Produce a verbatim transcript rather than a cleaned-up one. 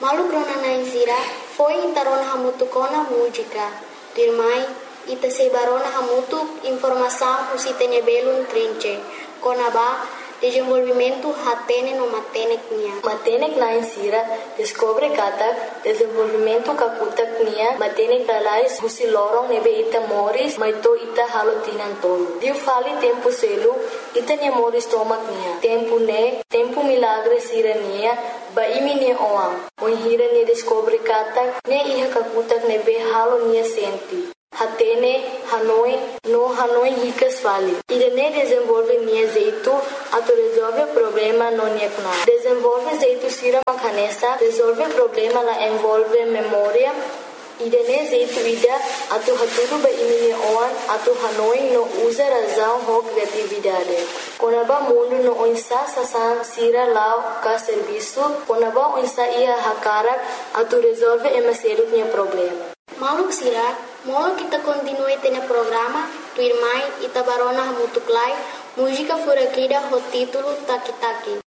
Malu grona na isira, foi intarona hamutu kona música. Dirmai, ita sebarona hamutu informação usitene belum trinche. Kona ba, desenvolvimento hatene no matenek nia. Matenek na insira, descobre kata, desenvolvimento kakutak nia, matenek lalais husi lorong nebe ita moris, maito ita halotinan tolo. Diu fali tempo selu, ita nia moris tomak nia. Tempo ne, tempo milagre sira nia, ba imi nia oang. Oin hira nia descobre kata, ne iha kakutak nebe halo nia senti. Hatene, Hanoi, no Hanoi ricas fali. Irene desenvolve nia jeito, ato resolve problema no nia kuna. Desenvolve jeito sira makanesa, resolve problema la envolve memória. Irene jeito ida, ato haturu ba imini oan, ato Hanoi no usa razão ho criatividade. Konaba mundo no onsa sasan sira lao ka serviço, konaba onsa ia hakarak, ato resolve emaseru nia problema. Maluk sira, molo kita continue tene programa, tu irmai ita barona hamutuklai, música furakida ho título Taki Taki.